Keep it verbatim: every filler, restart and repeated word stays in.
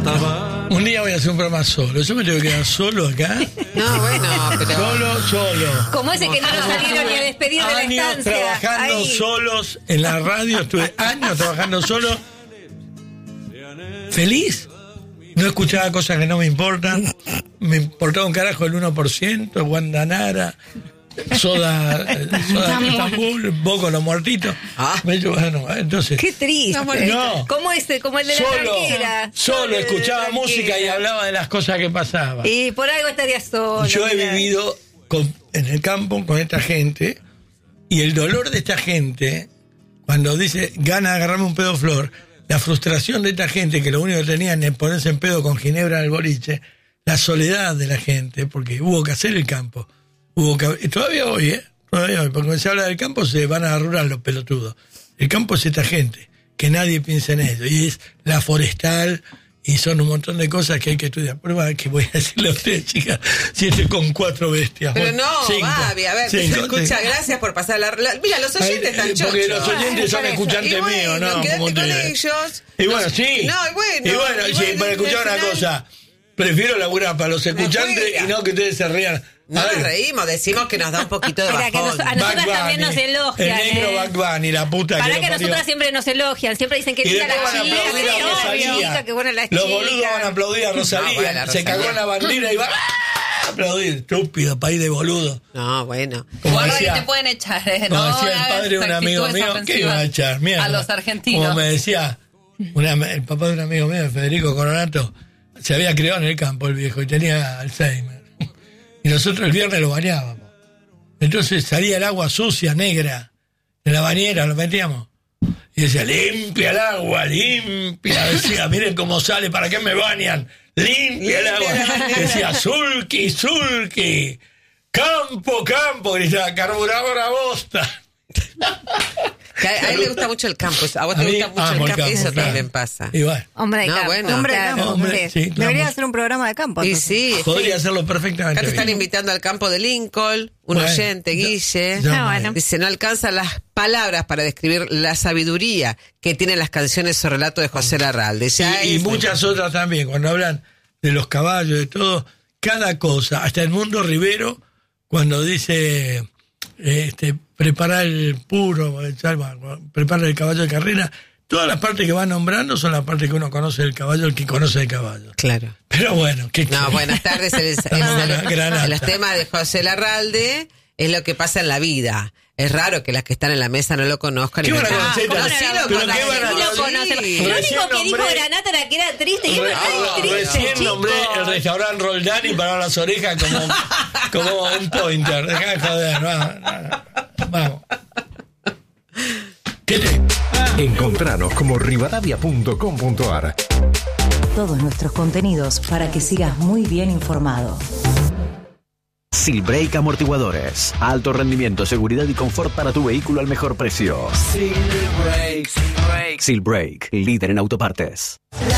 Un día voy a hacer un programa solo. Yo me tengo que quedar solo acá. No, bueno, pero... Solo, solo. Como ese que no nos salieron ni a despedir de la Años estancia. trabajando Ahí. solos en la radio. Estuve años trabajando solo. Feliz. No escuchaba cosas que no me importan. Me importaba un carajo el uno por ciento. Guandanara. Soda, soda de Estambul, vos con los muertitos. Ah. Me dijo, bueno, entonces. Qué triste. No. Como este, como el de la Solo, tranquera. solo escuchaba de la música y tranquera. hablaba de las cosas que pasaban. Y por algo estaría solo. Yo he mirá. vivido con- en el campo con esta gente y el dolor de esta gente, cuando dice, gana agarrarme un pedo flor, la frustración de esta gente que lo único que tenían es ponerse en pedo con ginebra en el boliche, la soledad de la gente, porque hubo que hacer el campo. Hubo que, y todavía hoy, ¿eh? Todavía hoy, porque cuando se habla del campo se van a arrurar los pelotudos. El campo es esta gente, que nadie piensa en ello, y es la forestal, y son un montón de cosas que hay que estudiar. Prueba que voy a decirle a ustedes, chicas, si estoy con cuatro bestias. Pero bueno, no, cinco, Babi, a ver, cinco, escucha, cinco. gracias por pasar la... la- mira, los oyentes Ay, están eh, Porque chochos. los oyentes son Bueno, escuchantes y bueno, míos, ¿no? quédate Como con te- ellos. Y bueno, Los- sí. No, y bueno. Y bueno, y sí, bueno, para y escuchar al una final- cosa, prefiero laburar para los escuchantes fuera. y no que ustedes se rían. No A nos ver, reímos, decimos que nos da un poquito de Mira, que bajón. nos- a nosotras Bugs también nos Bunny, elogian, El negro ¿eh? Bugs Bunny, la puta Para que que lo parió. nosotras siempre nos elogian, siempre dicen que Y linda después la van a chica, aplaudir a sí, Rosalía. chica, qué buena la Los chica. boludos van a aplaudir a Rosalía. No, bueno, Se Rosalía. cagó en la bandera y va a aplaudir. Estúpido, país de boludo. No, bueno. Como Guarda decía- que te pueden echar, ¿eh? Como No decía el hagas padre de un amigo actitudes mío, ¿qué iba a ofensivas echar? Mierda. a los argentinos. Como me decía una- el papá de un amigo mío, Federico Coronato, se había criado en el campo el viejo y tenía Alzheimer. Y nosotros el viernes lo bañábamos. Entonces salía el agua sucia, negra, en la bañera, lo metíamos. Y decía, limpia el agua, limpia. Decía, miren cómo sale, ¿para qué me bañan? Limpia el agua. Decía, sulky, sulky. Campo, campo. Gritaba, carburadora bosta. Que a, a él le gusta mucho el campo. A vos A te mí gusta mucho amo el el campo. campo, Eso claro. también pasa. Y bueno, Hombre de No, campo. bueno. Hombre de Claro, campo. hombre, sí, claro. Debería hacer un programa de campo. Y entonces. sí. podría hacerlo Acá perfectamente te están bien. invitando al campo de Lincoln, un Bueno, oyente, ya- Guille. ya, Ah, bueno. Dice, no alcanzan las palabras para describir la sabiduría que tienen las canciones o relatos de José Larralde. Ya Y, y es- muchas otras también, cuando hablan de los caballos, de todo, cada cosa, hasta el Mundo Rivero, cuando dice este, preparar el puro, preparar el caballo de carrera, todas las partes que va nombrando son las partes que uno conoce del caballo, el que conoce el caballo. Claro. Pero bueno, ¿qué No, quiere? buenas tardes. El, el- Granata, el- granata. los temas de José Larralde es lo que pasa en la vida. Es raro que las que están en la mesa no lo conozcan. ¿Qué y no- van a Ah, conocer? ¿cómo Pero sí sí lo lo- pero conocen? ¿qué van a Sí lo conocer? conocen. Sí. Lo Recién único que dijo nombré- Granata era que era triste. Y es Re- verdad, es triste, Recién chicos. nombré el restaurante Roldán y para las orejas como, como un pointer. Dejá de joder, vamos. Vamos. ¿Qué te? Encontranos como rivadavia punto com punto ar. Todos nuestros contenidos para que sigas muy bien informado. Silbrake Amortiguadores. Alto rendimiento, seguridad y confort para tu vehículo al mejor precio. Silbrake. Silbrake, líder en autopartes.